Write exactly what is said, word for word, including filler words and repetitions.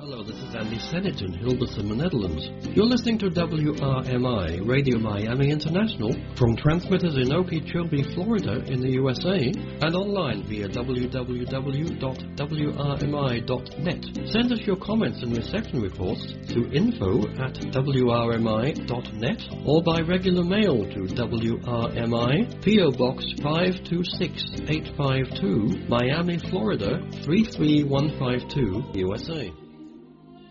Hello, this is Andy Sennett in Hilversum, Netherlands. You're listening to W R M I, Radio Miami International, from transmitters in Okeechobee, Florida in the U S A, and online via w w w dot w r m i dot net. Send us your comments and reception reports to info at w r m i dot net or by regular mail to W R M I, P O Box five two six eight five two, Miami, Florida three three one five two, U S A.